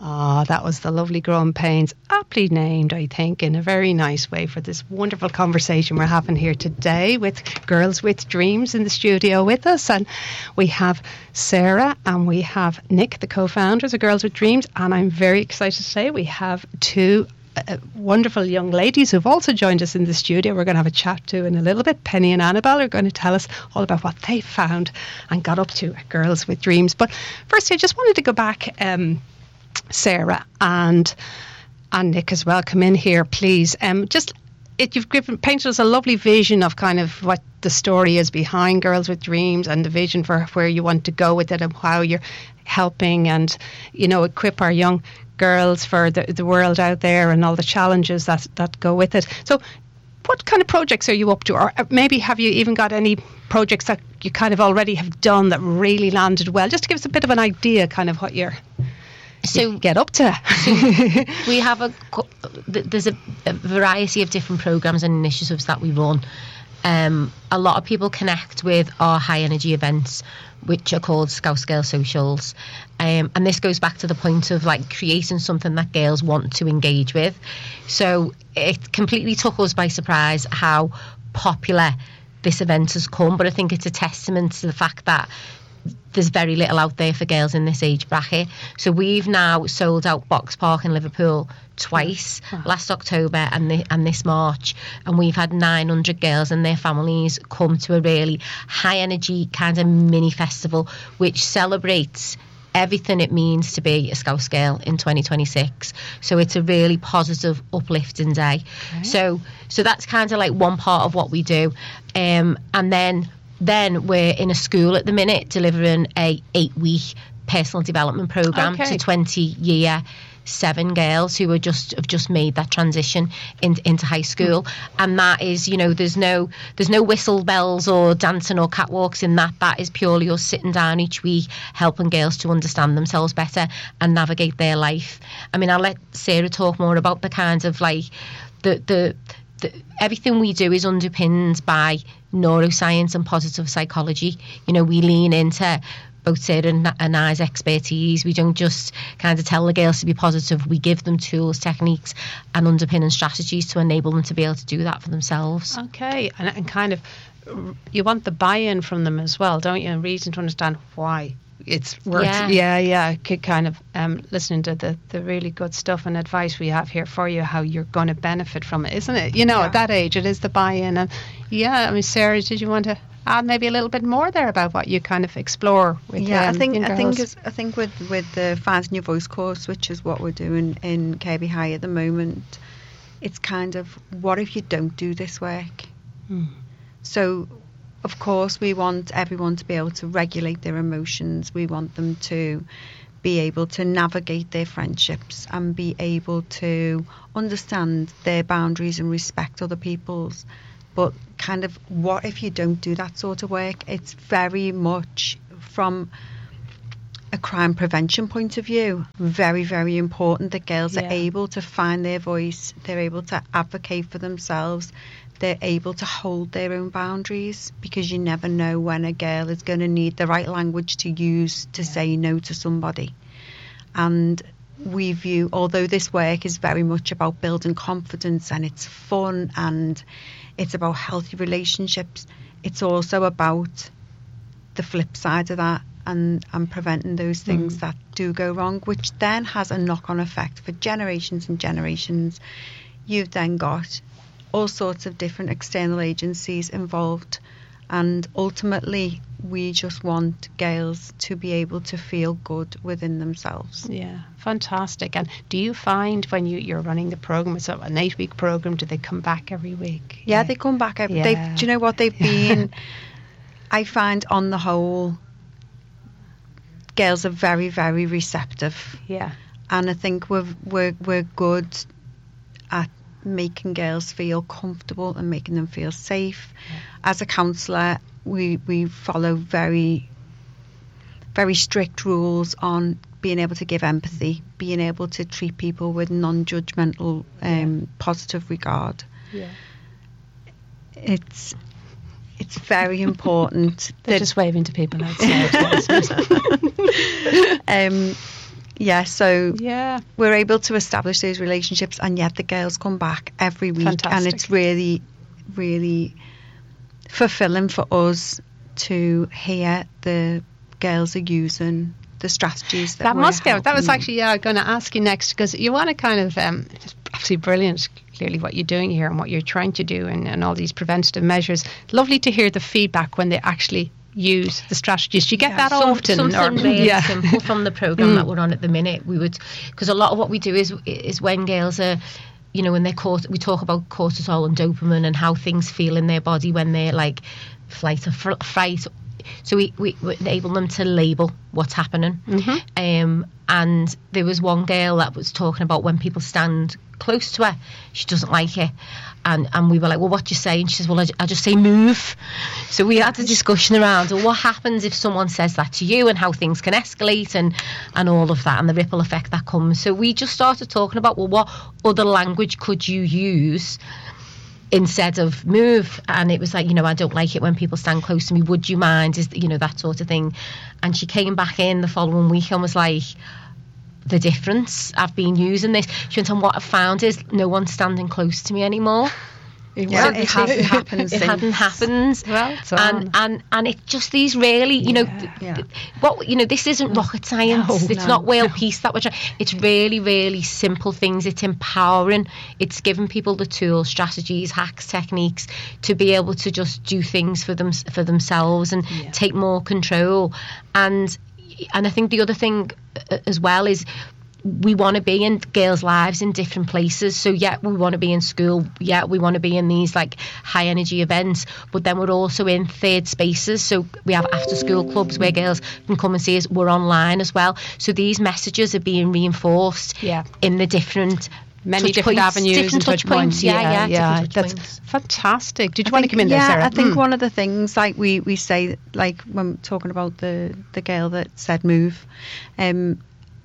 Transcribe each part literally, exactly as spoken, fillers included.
Ah, that was the lovely Growing Pains, aptly named, I think, in a very nice way for this wonderful conversation we're having here today with Girls with Dreams in the studio with us. And we have Sarah and we have Nick, the co-founders of Girls with Dreams. And I'm very excited to say we have two uh, wonderful young ladies who've also joined us in the studio. We're going to have a chat to in a little bit. Penny and Annabelle are going to tell us all about what they found and got up to at Girls with Dreams. But first, I just wanted to go back, um, Sarah and and Nick as well. Come in here, please. Um, just it, you've given painted us a lovely vision of kind of what the story is behind Girls with Dreams and the vision for where you want to go with it and how you're helping and, you know, equip our young girls for the, the world out there and all the challenges that that go with it. So what kind of projects are you up to, or maybe have you even got any projects that you kind of already have done that really landed well, just to give us a bit of an idea kind of what you're so get up to. So we have a there's a, a variety of different programs and initiatives that we run. Um, a lot of people connect with our high energy events, which are called Scout Girl Socials, um, and this goes back to the point of like creating something that girls want to engage with. So it completely took us by surprise how popular this event has come, but I think it's a testament to the fact that there's very little out there for girls in this age bracket. So we've now sold out Box Park in Liverpool twice, wow. last October and the, and this March, and we've had nine hundred girls and their families come to a really high energy kind of mini festival which celebrates everything it means to be a Scout Girl in twenty twenty-six. So it's a really positive, uplifting day. Okay. So so that's kind of like one part of what we do. Um, and then Then we're in a school at the minute delivering a eight-week personal development programme okay. to twenty year seven girls who are just have just made that transition in, into high school. Mm. And that is, you know, there's no there's no whistle bells or dancing or catwalks in that. That is purely us sitting down each week, helping girls to understand themselves better and navigate their life. I mean, I'll let Sarah talk more about the kinds of like the the. The, everything we do is underpinned by neuroscience and positive psychology. You know, we lean into both Sarah and, and I's expertise. We don't just kind of tell the girls to be positive. We give them tools, techniques and underpinning strategies to enable them to be able to do that for themselves. Okay, and, and kind of you want the buy-in from them as well, don't you? A reason to understand why it's worth yeah yeah, yeah. kind of um listening to the the really good stuff and advice we have here for you, how you're going to benefit from it, isn't it? You know, yeah. At that age it is the buy-in. And yeah, I mean, Sarah, did you want to add maybe a little bit more there about what you kind of explore with yeah um, I think I think is, I think with with the Finding Your Voice course, which is what we're doing in Kirby High at the moment, it's kind of, what if you don't do this work? hmm. So of course, we want everyone to be able to regulate their emotions. We want them to be able to navigate their friendships and be able to understand their boundaries and respect other people's. But kind of, what if you don't do that sort of work? It's very much from a crime prevention point of view, very, very important that girls yeah. are able to find their voice. They're able to advocate for themselves. They're able to hold their own boundaries, because you never know when a girl is going to need the right language to use to yeah. say no to somebody. And we view, although this work is very much about building confidence and it's fun and it's about healthy relationships, it's also about the flip side of that and, and preventing those things mm. that do go wrong, which then has a knock-on effect for generations and generations. You've then got all sorts of different external agencies involved, and ultimately we just want girls to be able to feel good within themselves. Yeah, fantastic. And do you find when you, you're running the program, it's an eight week program, do they come back every week? Yeah, yeah. they come back every yeah. they do you know what they've been I find on the whole girls are very, very receptive. Yeah. And I think we're we're we're good at making girls feel comfortable and making them feel safe. Yeah. As a counsellor, we we follow very very strict rules on being able to give empathy, being able to treat people with non-judgmental um, yeah. positive regard. Yeah. It's it's very important. They're just waving to people outside. um Yeah, so Yeah. we're able to establish those relationships, and yet the girls come back every week, and Fantastic. it's really, really fulfilling for us to hear the girls are using the strategies that, That we're must be. That was helping actually, yeah, I'm going to ask you next, because you want to kind of, um, it's absolutely brilliant, clearly, what you're doing here and what you're trying to do, and, and all these preventative measures. Lovely to hear the feedback when they actually use the strategies. Do you get Yeah, that Some- often? Something or- really yeah. simple from the program Mm. that we're on at the minute. We would, because a lot of what we do is is when girls are, you know, when they're cort- we talk about cortisol and dopamine and how things feel in their body when they're like flight or fr- fright. So we, we, we enable them to label what's happening. Mhm. Um, and there was one girl that was talking about when people stand close to her, she doesn't like it. And and we were like, well, what do you say? And she says, well, I, I just say move. So we had a discussion around, well, what happens if someone says that to you, and how things can escalate, and, and all of that, and the ripple effect that comes. So we just started talking about, well, what other language could you use instead of move? And it was like, you know, I don't like it when people stand close to me, would you mind, is, you know, that sort of thing. And she came back in the following week and was like, the difference, I've been using this. She went on, what I've found is no one's standing close to me anymore. Yeah, So it this hasn't is- happened It since. hadn't happened. Well done. and and and it's just these really, you know, th- Yeah. th- what you know. This isn't rocket science. No, it's no, not world peace that we're trying. It's really, really simple things. It's empowering. It's giving people the tools, strategies, hacks, techniques to be able to just do things for them for themselves and Yeah. take more control. And and I think the other thing uh, as well is, we want to be in girls' lives in different places. So yeah, we want to be in school. Yeah, we want to be in these like high energy events. But then we're also in third spaces. So we have after school clubs where girls can come and see us. We're online as well. So these messages are being reinforced Yeah. in the different Many touch different points, avenues different and touch points. Yeah, yeah, yeah. different touch That's points. fantastic. Did you I want to think- come in there, yeah, Sarah? I think Mm. one of the things, like we, we say, like when talking about the, the girl that said move, um,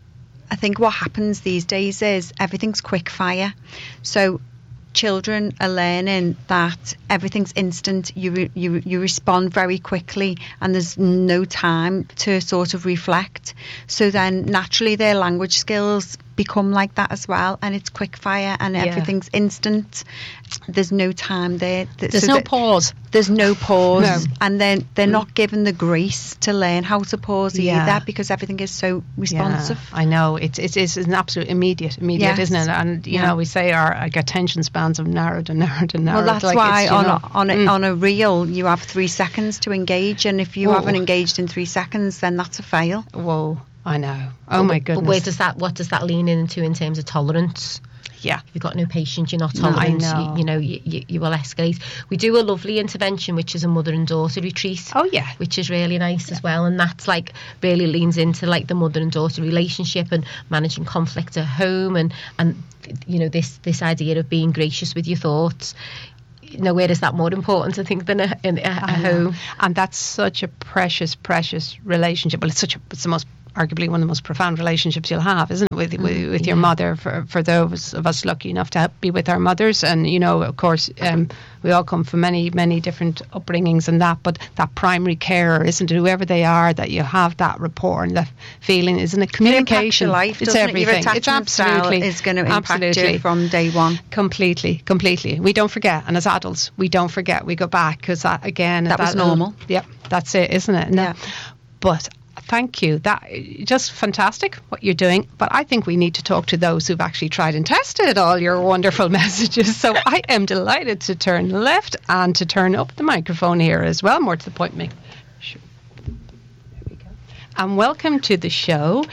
I think what happens these days is everything's quick fire. So children are learning that everything's instant. You re, you you respond very quickly, and there's no time to sort of reflect. So then naturally their language skills become like that as well, and it's quick fire and Yeah. everything's instant. There's no time there. Th- There's so no that- pause. There's no pause, No. and then they're not given the grace to learn how to pause Yeah. either, because everything is so responsive. Yeah, I know. It's, it's it's an absolute immediate, immediate, Yes. isn't it? And, you Yeah. know, we say our like, attention spans have narrowed and narrowed and narrowed. Well, that's like why it's, you on know, a, on a, mm. on a reel you have three seconds to engage, and if you Whoa. haven't engaged in three seconds, then that's a fail. Whoa, I know. Oh, my But goodness. where does that? What does that lean into in terms of tolerance? Yeah. If you've got no patience, you're not No, I tolerant, know. you, you know, you, you, you will escalate. We do a lovely intervention, which is a mother and daughter retreat. Oh, yeah. Which is really nice as well. And that's like really leans into like the mother and daughter relationship and managing conflict at home, and, and you know, this, this idea of being gracious with your thoughts. Nowhere is that more important, I think, than a, in a, a I know. home. And that's such a precious, precious relationship. Well, it's such a, it's the most, arguably one of the most profound relationships you'll have, isn't it, with with, with your yeah. mother, for, for those of us lucky enough to have, be with our mothers. And, you know, of course, um, we all come from many, many different upbringings and that, but that primary carer, isn't it, whoever they are, that you have that rapport and that feeling, isn't it? Communication. It impacts your life, it's doesn't it? everything. Your It's attachment style absolutely, is going to impact absolutely. you from day one. Completely, completely. We don't forget, and as adults, we don't forget. We go back because that again, That was normal. Yep, that's it, isn't it? No. Yeah. But thank you. That just fantastic what you're doing. But I think we need to talk to those who've actually tried and tested all your wonderful messages. So I am delighted to turn left and to turn up the microphone here as well. More to the point, me. Sure. There we go. And welcome to the show,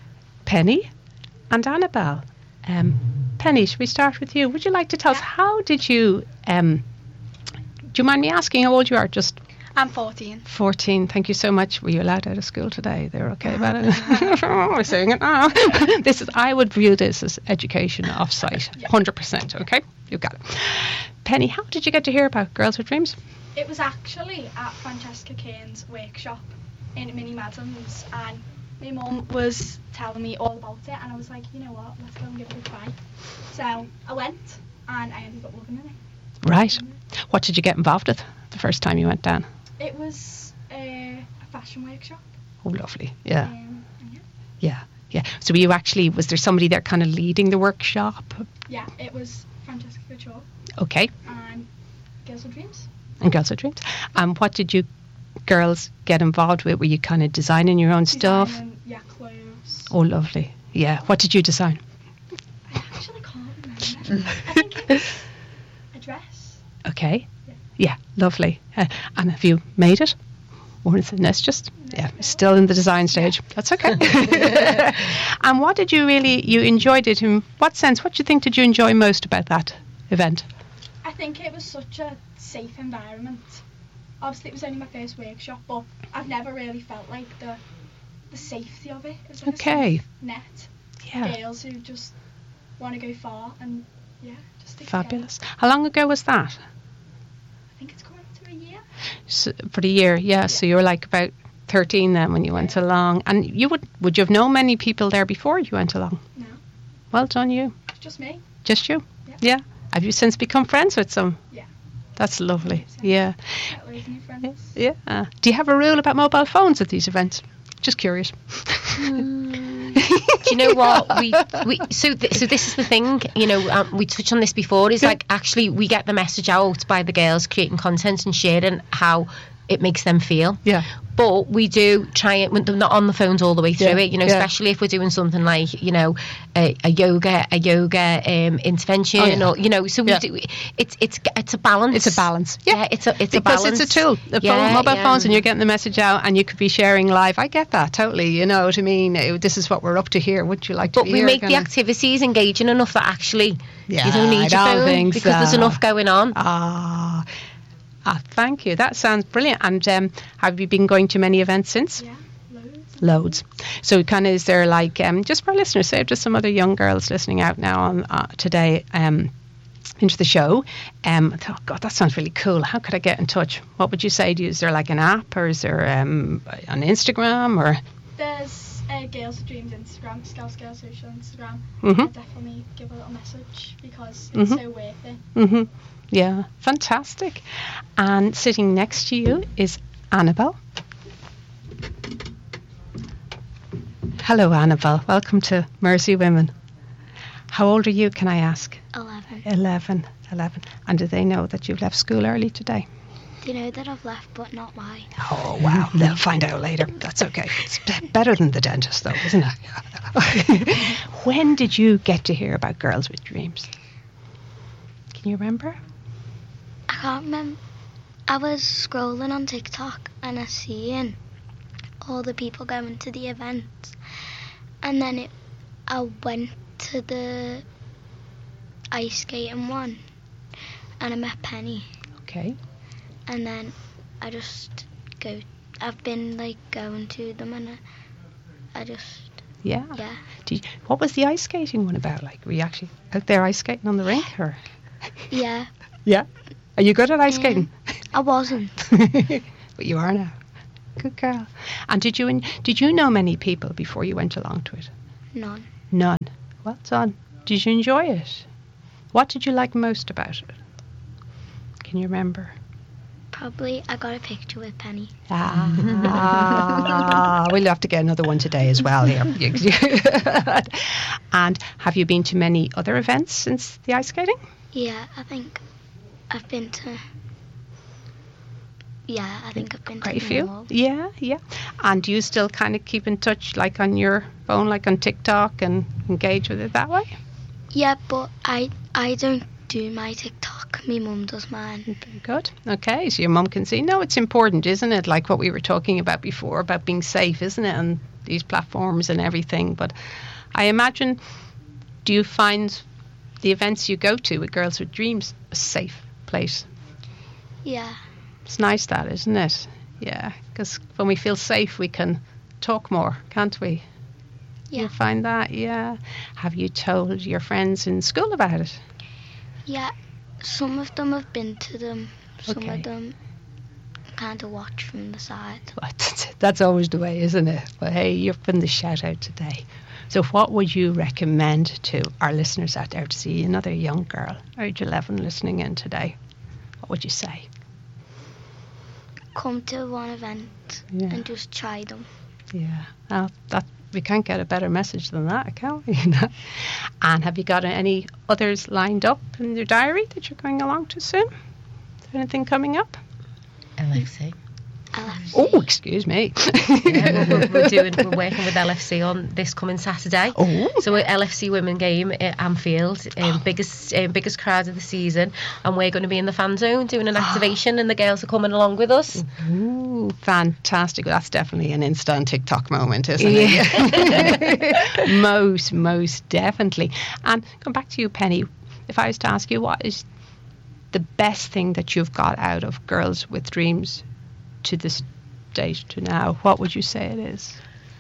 Penny and Annabelle. Um, Penny, should we start with you? Would you like to tell us, how did you, um, do you mind me asking how old you are? Just I'm fourteen. fourteen. Thank you so much. Were you allowed out of school today? They're okay about it? We're saying it now. This is, I would view this as education off-site, one hundred percent, okay? You got it. Penny, how did you get to hear about Girls with Dreams? It was actually at Francesca Kane's workshop in Mini Madams, and my mum was telling me all about it, and I was like, you know what, let's go and give it a try. So I went, and I ended up loving it. Right. What did you get involved with the first time you went down? It was uh, a fashion workshop. Oh, lovely. Yeah. Um, and yeah. Yeah. Yeah. So were you actually, was there somebody there kind of leading the workshop? Yeah, it was Francesca Couture Okay. and Girls with Dreams. And Girls with Dreams. And what did you girls get involved with? Were you kind of designing your own stuff? Designing, yeah, clothes. Oh, lovely. Yeah. What did you design? I actually can't remember. I think it was a dress. Okay. Yeah. Yeah, lovely. Uh, and have you made it? Or is it no, it's just, yeah, still in the design stage. That's okay. And what did you really, you enjoyed it in what sense? What do you think did you enjoy most about that event? I think it was such a safe environment. Obviously, it was only my first workshop, but I've never really felt like the the safety of it. It was like Okay. a safe net. Yeah. Girls who just want to go far and, yeah, just stick Fabulous. How long ago was that? together. I think it's coming up to a year. So, for the year, yeah. So you were like about thirteen then when you went along. And you would, would you have known many people there before you went along? No, Well done, you. it's just me. Just you? Yeah. Yeah. Have you since become friends with some? Yeah. That's lovely. So, Yeah. Got loads of new friends. Yeah. Uh, do you have a rule about mobile phones at these events? Just curious. Do you know what we we so th- so this is the thing, you know, um, we touched on this before, is like actually we get the message out by the girls creating content and sharing how it makes them feel. Yeah. But we do try it when they're not on the phones all the way through Yeah, it, you know, yeah. especially if we're doing something like, you know, a, a yoga, a yoga um, intervention, Oh, yeah. or you know, so we Yeah. do. It's it's it's a balance. It's a balance. Yeah, it's a it's a Because balance. it's a tool. The phone, Yeah, mobile yeah. phones, and you're getting the message out, and you could be sharing live. I get that totally. You know what I mean? Uh, This is what we're up to here. Would you like to But be we here? make the Kinda- activities engaging enough that actually Yeah, you don't need I your don't phone think because there's so. enough going on. Ah, ah, thank you. That sounds brilliant. And um, have you been going to many events since? Yeah, loads. Loads. So, kind of, is there like um, just for our listeners, say just some other young girls listening out now on uh, today um, into the show. Um, oh God, that sounds really cool. How could I get in touch? What would you say? Do you, is there like an app, or is there um, on Instagram, or? There's uh, Girls with Dreams Instagram, Scouse Girls Social Instagram. Mhm. I'll definitely give a little message because it's Mhm. so worth it. Mm-hmm. Yeah, fantastic. And sitting next to you is Annabelle. Hello, Annabelle. Welcome to Mercy Women. How old are you, can I ask? eleven. Eleven. Eleven. And do they know that you've left school early today? They know that I've left, but not mine. Oh, wow. They'll find out later. That's okay. It's be- better than the dentist, though, isn't it? When did you get to hear about Girls with Dreams? Can you remember? I can't remember. I was scrolling on TikTok and I seen all the people going to the events, and then it, I went to the ice skating one, and I met Penny, Okay. and then I just go. I've been like going to them, and I, I just Yeah. yeah. Do you, what was the ice skating one about? Like, were you actually out there ice skating on the rink, or? Yeah, Yeah. Are you good at ice Um, skating? I wasn't. But you are now. Good girl. And did you did you know many people before you went along to it? None. None. Well done. Did you enjoy it? What did you like most about it? Can you remember? Probably I got a picture with Penny. Ah, we'll have to get another one today as well here. And have you been to many other events since the ice skating? Yeah, I think I've been to. Yeah, I think I've been Quite a to few. them all. Yeah, yeah. And do you still kind of keep in touch, like on your phone, like on TikTok, and engage with it that way? Yeah, but I I don't do my TikTok. My mum does mine. Very good. Okay, so your mum can see. No, it's important, isn't it? Like what we were talking about before, about being safe, isn't it? On these platforms and everything. But I imagine, do you find the events you go to with Girls with Dreams a safe place? Yeah, It's nice that, isn't it? Yeah, because when we feel safe, we can talk more, can't we? yeah, You find that, yeah. Have you told your friends in school about it? yeah. Some of them have been to them. Some Okay. of them kind of watch from the side. Well, that's, that's always the way, isn't it? But hey, you've been the shout out today. So what would you recommend to our listeners out there to see another young girl, age eleven, listening in today? What would you say? Come to one event Yeah. and just try them. Yeah, oh, that We can't get a better message than that, can we? And have you got any others lined up in your diary that you're going along to soon? Is there anything coming up? L F C. L F C. Oh, excuse me. Yeah, we're, we're doing. We're working with L F C on this coming Saturday. Oh. So we're L F C women game at Anfield, um, biggest um, biggest crowd of the season, and we're going to be in the fan zone doing an activation, and the girls are coming along with us. Ooh, fantastic. That's definitely an Insta and TikTok moment, isn't it? most, most definitely. And going back to you, Penny, if I was to ask you, what is the best thing that you've got out of Girls with Dreams to this date to now, what would you say it is?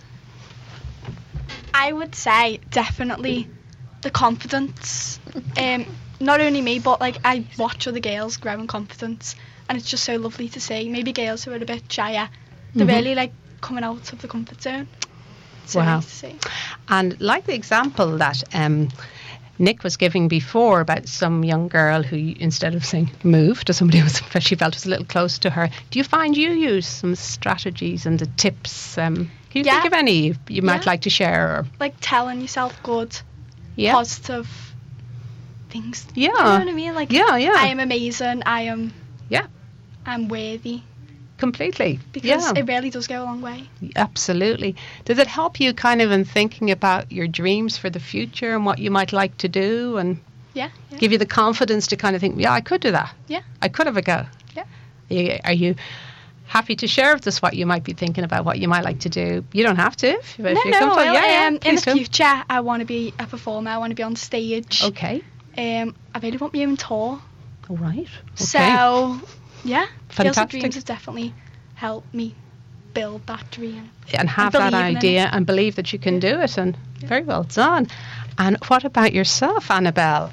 I would say definitely the confidence. Um, not only me, but like I watch other girls grow in confidence, and it's just so lovely to see. Maybe girls who are a bit shyer, they're Mhm. really like coming out of the comfort zone. It's so Wow. nice to see. And like the example that um, Nick was giving before about some young girl who, instead of saying move to somebody who was, she felt was a little close to her, do you find you use some strategies and the tips? Um, can you Yeah. think of any you, you might Yeah. like to share? Or, Like telling yourself good, yeah. positive things. Yeah. Do you know what I mean? Like Yeah, yeah. I am amazing. I am. Yeah. I'm worthy. Completely. Because yeah. it really does go a long way. Absolutely. Does it help you kind of in thinking about your dreams for the future and what you might like to do, and Yeah. yeah. give you the confidence to kind of think, yeah, I could do that. Yeah. I could have a go. Yeah. Are you, are you happy to share with us what you might be thinking about, what you might like to do? You don't have to. If, No, if you're no. comfortable. Well, yeah, yeah, um, in please the do. future, I want to be a performer. I want to be on stage. Okay. Um, I really want my own tour. All right. Okay. So, yeah, Girls with Fantastic. Dreams has definitely helped me build that dream. and have and that believing in idea it. and believe that you can do it. And very well done. And what about yourself, Annabelle?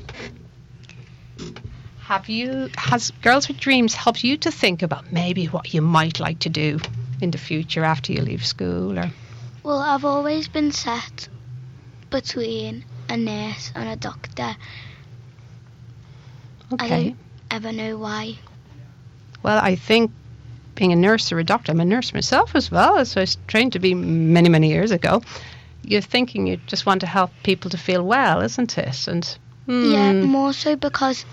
Have you, has Girls with Dreams helped you to think about maybe what you might like to do in the future after you leave school? Or Well, I've always been set between a nurse and a doctor. I okay. don't ever know why. Well, I think being a nurse or a doctor, I'm a nurse myself as well, so I was trained to be many, many years ago. You're thinking you just want to help people to feel well, isn't it? And Yeah, mm, more so because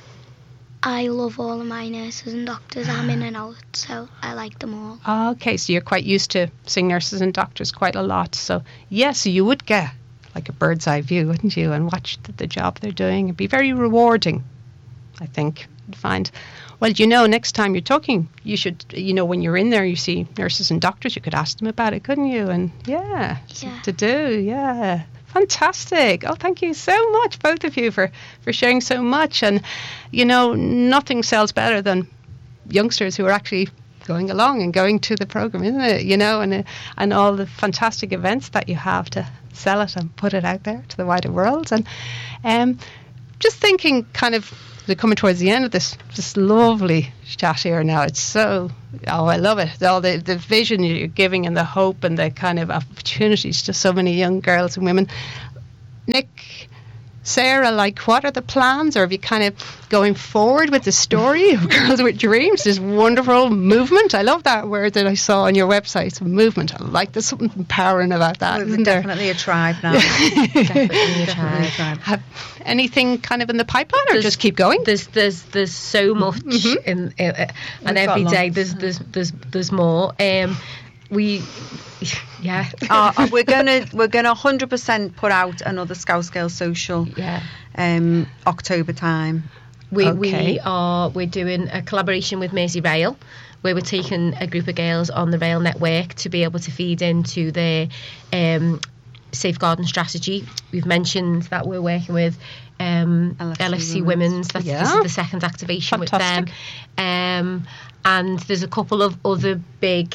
I love all of my nurses and doctors. I'm in and out, so I like them all. okay, so you're quite used to seeing nurses and doctors quite a lot. So yes, you would get like a bird's eye view, wouldn't you? And watch the, the job they're doing. It'd be very rewarding, I think. You'd find. Well, you know, next time you're talking, you should, you know, when you're in there, you see nurses and doctors, you could ask them about it, couldn't you? And yeah, Yeah. to do, yeah. Fantastic. Oh, thank you so much, both of you, for, for sharing so much. And, you know, nothing sells better than youngsters who are actually going along and going to the program, isn't it? You know, and, uh, and all the fantastic events that you have to sell it and put it out there to the wider world. And um, just thinking kind of, we're coming towards the end of this this lovely chat here now. It's so, oh, I love it. All the, the vision you're giving and the hope and the kind of opportunities to so many young girls and women. Nick, Sarah, like, what are the plans? Or have you kind of going forward with the story of Girls with Dreams, this wonderful movement? I love that word that I saw on your website, movement. I like there's something empowering about that, We're isn't there? definitely a tribe now. Definitely a Definitely a tribe. tribe. Have anything kind of in the pipeline, or There's- just keep going? There's there's there's so much Mhm. in, in uh, and We've got every day lots. there's there's there's there's more. Um, we, yeah, Uh, uh, we're gonna we're gonna one hundred percent put out another Scouse Girls social yeah. um, October time. We Okay. we are we're doing a collaboration with Mersey Rail, where we're taking a group of girls on the rail network to be able to feed into their um, safeguarding strategy. We've mentioned that we're working with um, L F C L F C Women's. Women's. That's this Yeah. is the second activation Fantastic. with them. Um, and there's a couple of other big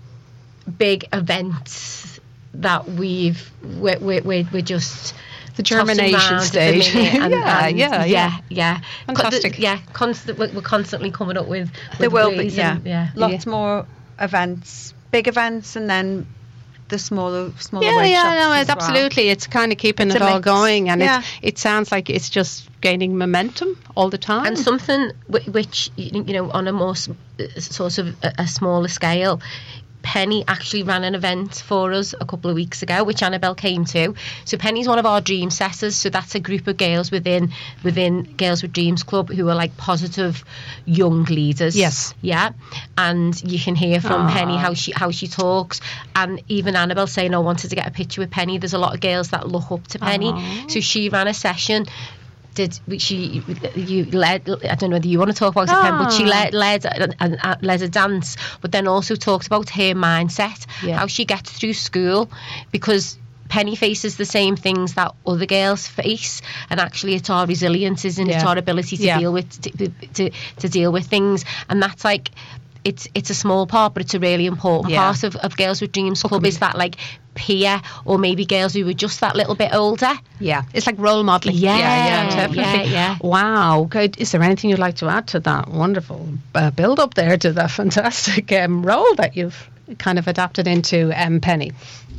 big events that we've we're we're, we're, we're just The tossing germination round at the stage. minute, and- yeah, and yeah, yeah, yeah, yeah. Fantastic. Co- yeah, constant, we're we're constantly coming up with, with There will be, ways yeah, and- yeah. lots more events, big events, and then the smaller smaller Yeah, workshops yeah, no, as it's well. absolutely. It's kind of keeping It's it a all mix. going, and Yeah. it's, it sounds like it's just gaining momentum all the time. And something whi- which, you you know, on a more s- sort of a, a smaller scale, Penny actually ran an event for us a couple of weeks ago, which Annabelle came to. So Penny's one of our dream setters. So that's a group of girls within within Girls with Dreams Club who are like positive young leaders. Yes. Yeah. And you can hear from Aww. Penny how she how she talks, and even Annabelle saying, "I wanted to get a picture with Penny." There's a lot of girls that look up to Penny. Aww. So she ran a session. Did she? You led. I don't know whether you want to talk about it, Pen, but she led led a, led a dance, but then also talked about her mindset, Yeah. how she gets through school, because Penny faces the same things that other girls face, and actually it's our resilience, isn't Yeah. it? Our ability to Yeah. deal with to, to to deal with things, and that's like. It's it's a small part, but it's a really important Yeah. part of, of Girls with Dreams Club. Is that like peer, or maybe girls who were just that little bit older? Yeah, it's like role modelling. Yeah, yeah, definitely. yeah, yeah. Wow. Good. Is there anything you'd like to add to that wonderful uh, build up there to that fantastic um, role that you've kind of adapted into, um, Penny?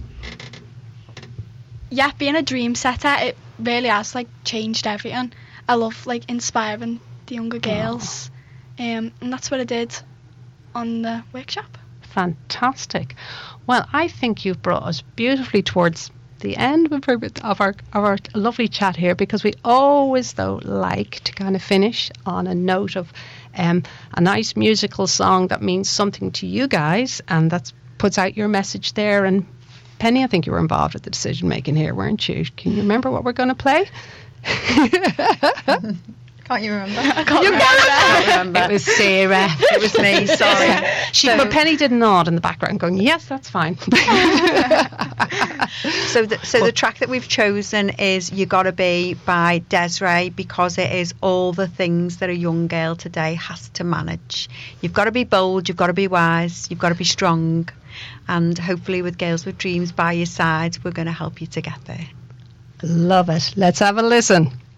Yeah, being a dream setter, it really has like changed everything. I love like inspiring the younger girls, um, and that's what I did on the workshop. Fantastic. Well, I think you've brought us beautifully towards the end of our, of our of our lovely chat here, because we always though like to kind of finish on a note of um, a nice musical song that means something to you guys, and that puts out your message there. And Penny, I think you were involved with the decision making here, weren't you? Can you remember what we're going to play? Can't you remember? I can't You remember. I can't remember. It was Sarah. It was me, sorry. She, So- but Penny did nod in the background, going, "Yes, that's fine." So, the, so the track that we've chosen is "You Gotta Be" by Desiree, because it is all the things that a young girl today has to manage. You've got to be bold, you've got to be wise, you've got to be strong, and hopefully with Girls with Dreams by your side, we're going to help you to get there. Love it. Let's have a listen.